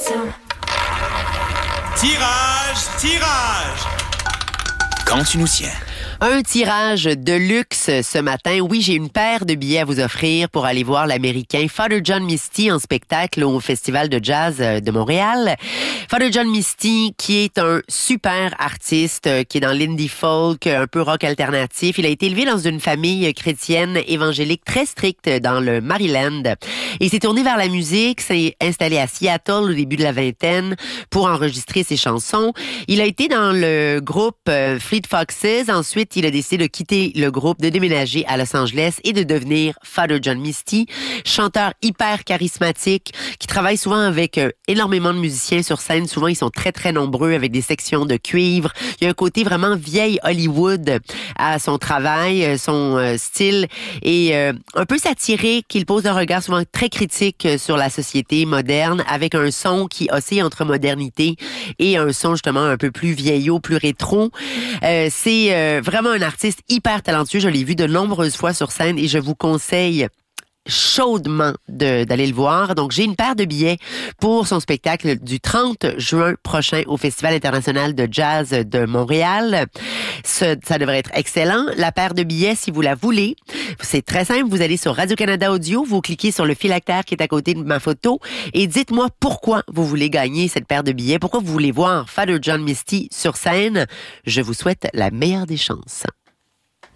Tirage! Quand tu nous tiens. Un tirage de luxe ce matin. Oui, j'ai une paire de billets à vous offrir pour aller voir l'Américain Father John Misty en spectacle au Festival de jazz de Montréal. Father John Misty, qui est un super artiste, qui est dans l'indie folk, un peu rock alternatif. Il a été élevé dans une famille chrétienne évangélique très stricte dans le Maryland. Il s'est tourné vers la musique, s'est installé à Seattle au début de la vingtaine pour enregistrer ses chansons. Il a été dans le groupe Fleet Foxes. Ensuite, il a décidé de quitter le groupe, de déménager à Los Angeles et de devenir Father John Misty, chanteur hyper charismatique qui travaille souvent avec énormément de musiciens sur scène. Souvent, ils sont très, très nombreux avec des sections de cuivre. Il y a un côté vraiment vieille Hollywood à son travail, son style est un peu satirique. Il pose un regard souvent très critique sur la société moderne avec un son qui oscille entre modernité et un son justement un peu plus vieillot, plus rétro. C'est vraiment un artiste hyper talentueux. Je l'ai vu de nombreuses fois sur scène et je vous conseille chaudement d'aller le voir. Donc, j'ai une paire de billets pour son spectacle du 30 juin prochain au Festival international de jazz de Montréal. Ça devrait être excellent. La paire de billets, si vous la voulez, c'est très simple. Vous allez sur Radio-Canada Audio, vous cliquez sur le phylactère qui est à côté de ma photo et dites-moi pourquoi vous voulez gagner cette paire de billets, pourquoi vous voulez voir Father John Misty sur scène. Je vous souhaite la meilleure des chances.